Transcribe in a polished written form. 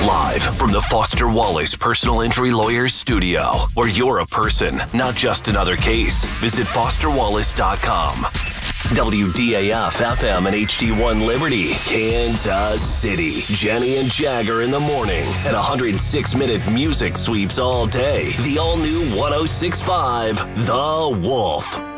Live from the Foster Wallace Personal Injury Lawyers studio, where you're a person, not just another case. Visit fosterwallace.com. WDAF FM and HD1 Liberty, Kansas City. Jenny and Jagger in the morning and 106-minute music sweeps all day. The all-new 106.5 The Wolf.